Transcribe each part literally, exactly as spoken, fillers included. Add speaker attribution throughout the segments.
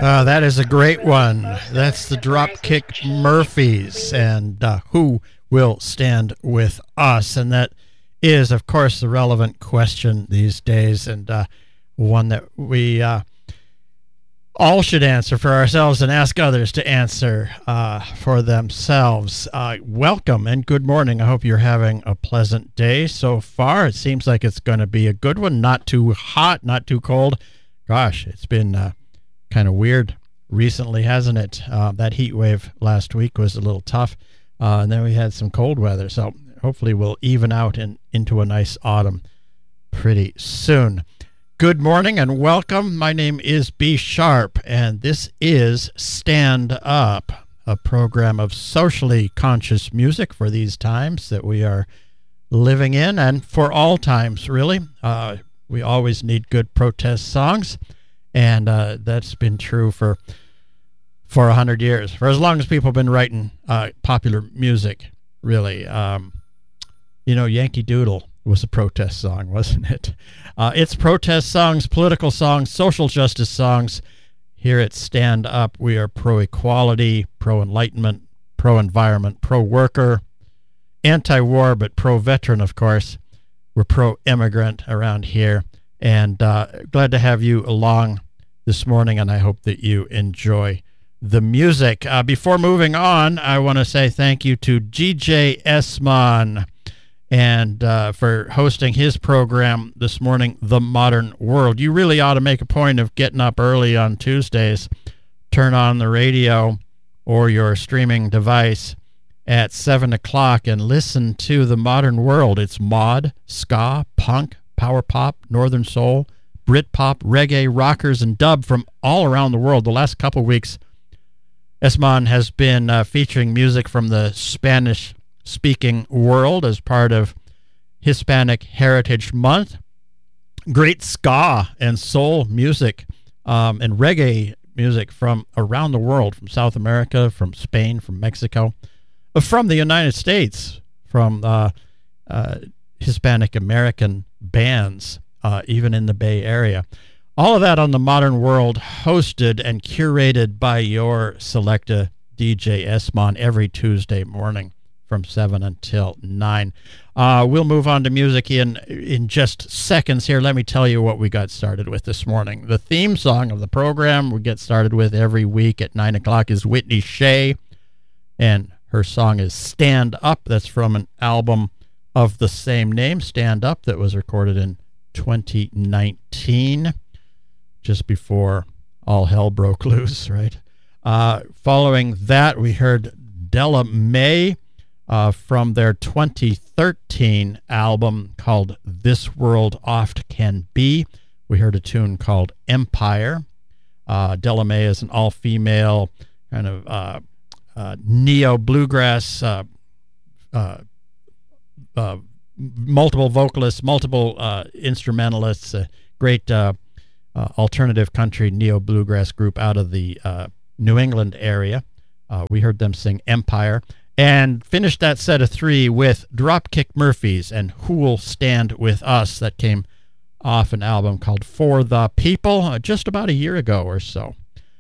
Speaker 1: Uh, that is a great one. That's the Dropkick Murphys, and uh, Who Will Stand With Us? And that is, of course, the relevant question these days, and uh, one that we uh, all should answer for ourselves and ask others to answer uh, for themselves. Uh, welcome and good morning. I hope you're having a pleasant day so far. It seems like it's going to be a good one. Not too hot, not too cold. Gosh, it's been uh, kind of weird recently, hasn't it? Uh, that heat wave last week was a little tough, uh, and then we had some cold weather. So hopefully we'll even out in, into a nice autumn pretty soon. Good morning and welcome. My name is B Sharp, and this is Stand Up, a program of socially conscious music for these times that we are living in, and for all times, really. Uh, we always need good protest songs, and uh, that's been true for for a hundred years, for as long as people have been writing uh, popular music, really. Um, you know, Yankee Doodle was a protest song, wasn't it? Uh, it's protest songs, political songs, social justice songs. Here at Stand Up, we are pro-equality, pro-enlightenment, pro-environment, pro-worker, anti-war, but pro-veteran, of course. We're pro-immigrant around here, and uh, glad to have you along this morning, and I hope that you enjoy the music. Uh, before moving on, I want to say thank you to G J Esmond and uh, for hosting his program this morning, The Modern World. You really ought to make a point of getting up early on Tuesdays, turn on the radio or your streaming device at seven o'clock and listen to The Modern World. It's mod, ska, punk, power pop, northern soul, Britpop, reggae, rockers, and dub from all around the world. The last couple weeks, Esmond has been uh, featuring music from the Spanish-speaking world as part of Hispanic Heritage Month. Great ska and soul music um, and reggae music from around the world, from South America, from Spain, from Mexico, uh, from the United States, from uh, uh, Hispanic American bands, uh, even in the Bay Area. All of that on The Modern World, hosted and curated by your selecta D J Esmond every Tuesday morning from seven until nine. Uh, we'll move on to music in, in just seconds here. Let me tell you what we got started with this morning. The theme song of the program we get started with every week at nine o'clock is Whitney Shea, and her song is Stand Up. That's from an album of the same name, Stand Up, that was recorded in twenty nineteen. Just before all hell broke loose, right? Uh, following that, we heard Della Mae uh, from their twenty thirteen album called This World Oft Can Be. We heard a tune called Empire. Uh, Della Mae is an all-female kind of uh, uh, neo-bluegrass, uh, uh, uh, multiple vocalists, multiple uh, instrumentalists, uh, great uh, Uh, alternative country neo-bluegrass group out of the uh, New England area. Uh, we heard them sing Empire, and finished that set of three with Dropkick Murphys and Who Will Stand With Us. That came off an album called For the People uh, just about a year ago or so.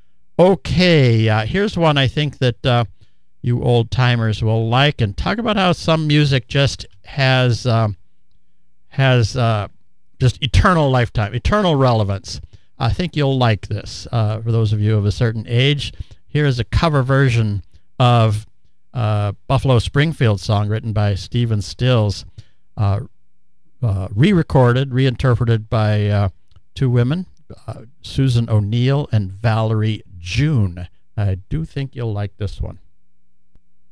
Speaker 1: Okay, uh, here's one I think that uh, you old-timers will like, and talk about how some music just has um, has uh, just eternal lifetime, eternal relevance. I think you'll like this. Uh, for those of you of a certain age, here is a cover version of uh, Buffalo Springfield song written by Stephen Stills, uh, uh, re-recorded, reinterpreted by uh, two women, uh, Susan O'Neill and Valerie June. I do think you'll like this one.